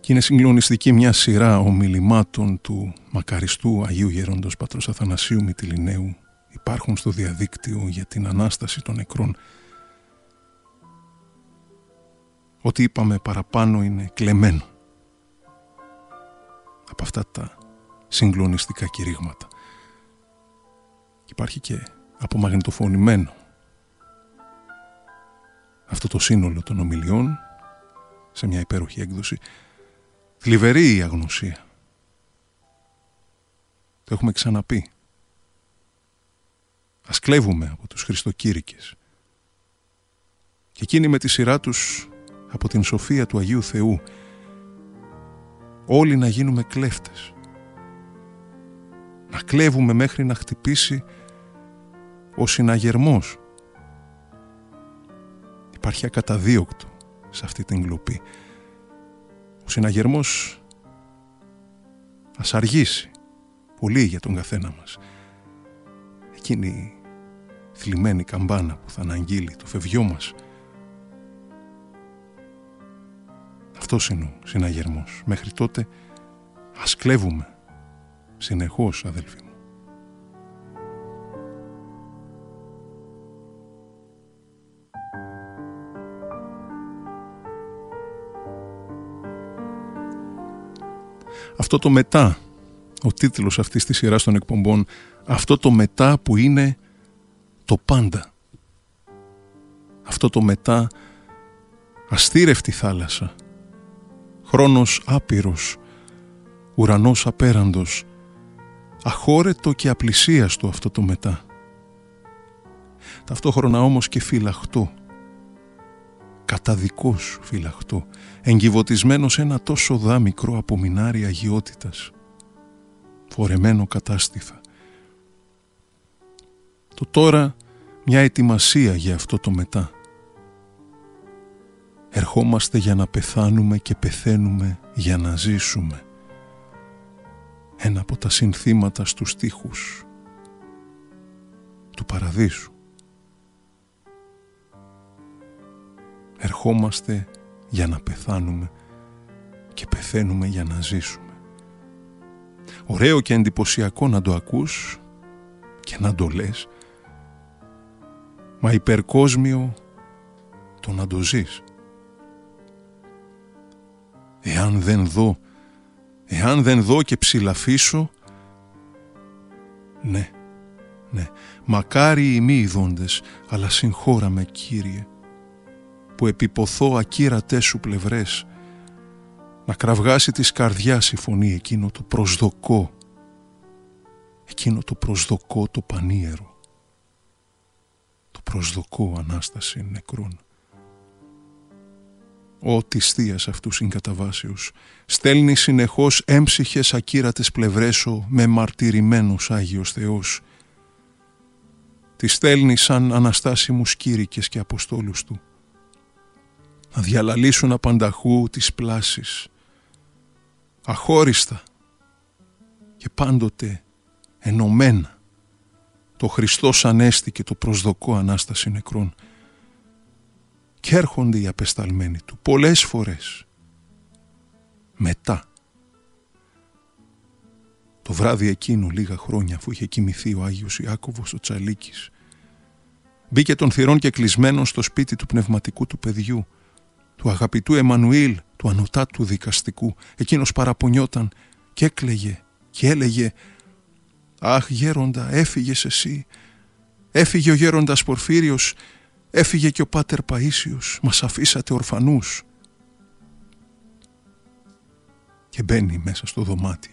Και είναι συγκλονιστική μια σειρά ομιλημάτων του μακαριστού Αγίου Γέροντος Πατρός Αθανασίου Μυτιληναίου. Υπάρχουν στο διαδίκτυο για την Ανάσταση των νεκρών. Ό,τι είπαμε παραπάνω είναι κλεμμένο από αυτά τα συγκλονιστικά κηρύγματα. Υπάρχει και απομαγνητοφωνημένο αυτό το σύνολο των ομιλιών σε μια υπέροχη έκδοση. Θλιβερή η αγνωσία. Το έχουμε ξαναπεί. Ας κλέβουμε από τους χριστοκήρυκες. Και εκείνοι με τη σειρά τους από την σοφία του Αγίου Θεού όλοι να γίνουμε κλέφτες. Να κλέβουμε μέχρι να χτυπήσει ο συναγερμός. Υπάρχει ακαταδίωκτο σε αυτή την κλοπή. Ο συναγερμός ας αργήσει πολύ για τον καθένα μας. Εκείνη η θλιμμένη καμπάνα που θα αναγγείλει το φευγιό μας. Αυτός είναι ο συναγερμός. Μέχρι τότε ας κλέβουμε συνεχώς, αδελφοί μου. Αυτό το μετά, ο τίτλος αυτής της σειράς των εκπομπών, αυτό το μετά που είναι το πάντα. Αυτό το μετά αστήρευτη θάλασσα, χρόνος άπειρος, ουρανός απέραντος, αχώρετο και απλησίαστο αυτό το μετά. Ταυτόχρονα όμως και φυλαχτό, καταδικός φυλαχτό, εγκυβωτισμένο σε ένα τόσο δάμικρο απομεινάρι αγιότητας, φορεμένο κατάστηθα. Το τώρα μια ετοιμασία για αυτό το μετά. Ερχόμαστε για να πεθάνουμε και πεθαίνουμε για να ζήσουμε. Ένα από τα συνθήματα στους στίχους του Παραδείσου. Ερχόμαστε για να πεθάνουμε και πεθαίνουμε για να ζήσουμε. Ωραίο και εντυπωσιακό να το ακούς και να το λες, μα υπερκόσμιο το να το ζεις. Εάν δεν δω και ψηλαφίσω, ναι, μακάρι οι μη ειδώντες, αλλά συγχώρα με, Κύριε, που επιποθώ ακύρατές σου πλευρές, να κραυγάσει της καρδιάς η φωνή εκείνο το προσδοκώ το πανίερο, το προσδοκώ Ανάσταση νεκρών. Ω της Θείας αυτού συγκαταβάσεως, στέλνει συνεχώς έμψυχες ακύρατες πλευρές ο με μαρτυρημένος Άγιος Θεός. Τη στέλνει σαν αναστάσιμους κήρυκες και αποστόλους του, να διαλαλήσουν απανταχού τις πλάσεις, αχώριστα και πάντοτε ενωμένα, το Χριστός Ανέστη και το προσδοκώ Ανάσταση νεκρών. Και έρχονται οι απεσταλμένοι του πολλές φορές μετά. Το βράδυ εκείνο, λίγα χρόνια αφού είχε κοιμηθεί ο Άγιος Ιάκωβος ο Τσαλίκης, μπήκε των θυρών και κλεισμένον στο σπίτι του πνευματικού του παιδιού, του αγαπητού Εμμανουήλ, του ανωτάτου δικαστικού. Εκείνος παραπονιόταν και έκλαιγε και έλεγε: «Αχ γέροντα, έφυγες εσύ, έφυγε ο γέροντας Πορφύριος, έφυγε και ο πάτερ Παΐσιος, μας αφήσατε ορφανούς». Και μπαίνει μέσα στο δωμάτιο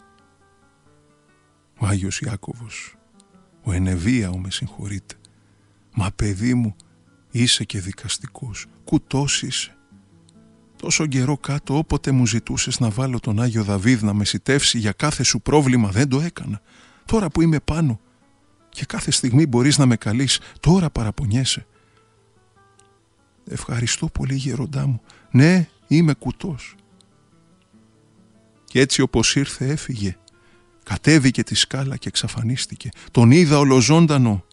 ο Άγιος Ιάκωβος, ο Ενεβία, με συγχωρείτε, «Μα παιδί μου, είσαι και δικαστικός, κουτός είσαι. Τόσο καιρό κάτω, όποτε μου ζητούσες να βάλω τον Άγιο Δαβίδ να με σιτεύσει για κάθε σου πρόβλημα, δεν το έκανα. Τώρα που είμαι πάνω και κάθε στιγμή μπορείς να με καλείς, τώρα παραπονιέσαι. Ευχαριστώ πολύ γέροντά μου, ναι, είμαι κουτός». Και έτσι όπως ήρθε έφυγε, κατέβηκε τη σκάλα και εξαφανίστηκε. Τον είδα ολοζώντανο,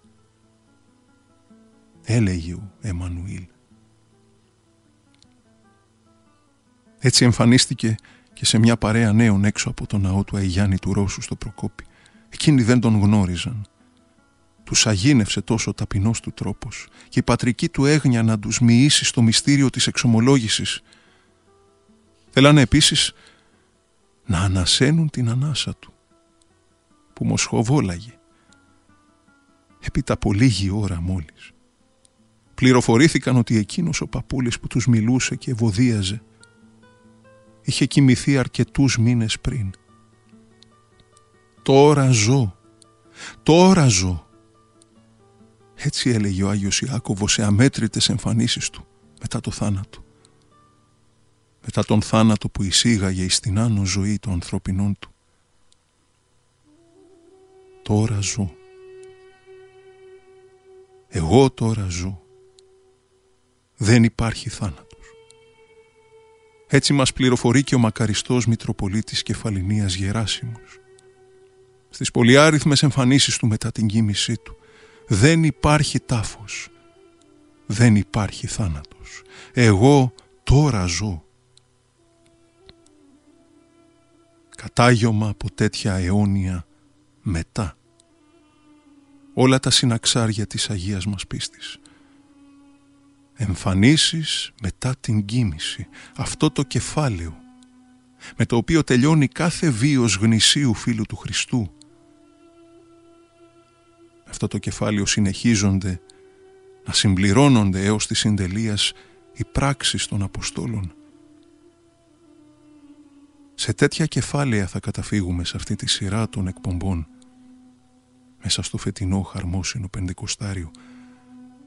έλεγε ο Εμμανουήλ. Έτσι εμφανίστηκε και σε μια παρέα νέων έξω από το ναό του Αιγιάννη του Ρώσου στο Προκόπη. Εκείνοι δεν τον γνώριζαν. Τους αγίνευσε τόσο ο ταπεινός του τρόπος και η πατρική του έγνοια να τους μοιήσει στο μυστήριο της εξομολόγησης. Θέλανε επίσης να ανασένουν την ανάσα του, που μοσχοβόλαγε. Έπειτα από λίγη ώρα μόλις πληροφορήθηκαν ότι εκείνος ο παππούλης που τους μιλούσε και ευωδίαζε είχε κοιμηθεί αρκετούς μήνες πριν. «Τώρα ζω, τώρα ζω», έτσι έλεγε ο Άγιος Ιάκωβος σε αμέτρητες εμφανίσεις του μετά το θάνατο. Μετά τον θάνατο που εισήγαγε εις την άνω ζωή των ανθρωπινών του. «Τώρα ζω. Εγώ τώρα ζω. Δεν υπάρχει θάνατος». Έτσι μας πληροφορεί και ο μακαριστός Μητροπολίτης Κεφαληνίας Γεράσιμος. Στις πολυάριθμες εμφανίσεις του μετά την κοίμησή του, δεν υπάρχει τάφος. Δεν υπάρχει θάνατος. Εγώ τώρα ζω. Κατάγιωμα από τέτοια αιώνια μετά. Όλα τα συναξάρια της Αγίας μας πίστης. Εμφανίσεις μετά την κοίμηση. Αυτό το κεφάλαιο με το οποίο τελειώνει κάθε βίος γνησίου φίλου του Χριστού. Αυτό το κεφάλαιο συνεχίζονται να συμπληρώνονται έως τη συντελείας οι πράξεις των Αποστόλων. Σε τέτοια κεφάλαια θα καταφύγουμε σε αυτή τη σειρά των εκπομπών μέσα στο φετινό χαρμόσυνο Πεντηκοστάριο